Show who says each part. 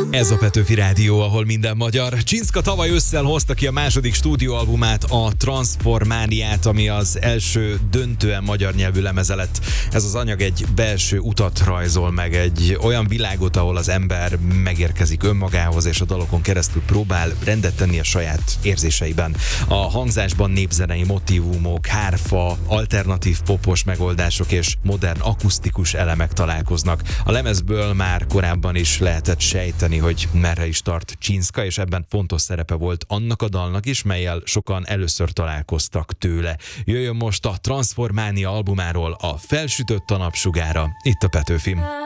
Speaker 1: Ez a Petőfi Rádió, ahol minden magyar. Csinszka tavaly ősszel hozta ki a második stúdióalbumát, a Transformániát, ami az első döntően magyar nyelvű lemeze lett. Ez az anyag egy belső utat rajzol meg, egy olyan világot, ahol az ember megérkezik önmagához, és a dalokon keresztül próbál rendet tenni a saját érzéseiben. A hangzásban népzenei motívumok, hárfa, alternatív popos megoldások és modern akusztikus elemek találkoznak. A lemezből már korábban is lehetett sejteni, hogy merre is tart Csinszka, és ebben fontos szerepe volt annak a dalnak is, mellyel sokan először találkoztak tőle. Jöjjön most a Transformánia albumáról a Felsütött a napsugára, itt a Petőfin.